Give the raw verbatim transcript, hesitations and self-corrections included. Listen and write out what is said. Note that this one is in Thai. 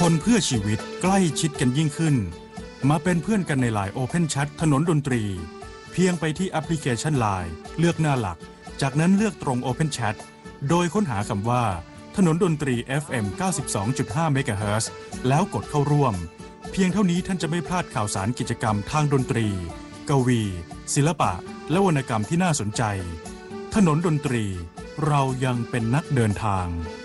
คนเพื่อชีวิตใกล้ชิดกันยิ่งขึ้นมาเป็นเพื่อนกันใน ไลน์ Open Chat ถนนดนตรีเพียงไปที่แอปพลิเคชัน ไลน์ เลือกหน้าหลักจากนั้นเลือกตรง Open Chat โดยค้นหาคำว่าถนนดนตรี เอฟ เอ็ม เก้าสิบสองจุดห้า เมกะเฮิรตซ์แล้วกดเข้าร่วมเพียงเท่านี้ท่านจะไม่พลาดข่าวสารกิจกรรมทางดนตรีกวี ศิลปะและวรรณกรรมที่น่าสนใจถนนดนตรีเรายังเป็นนักเดินทาง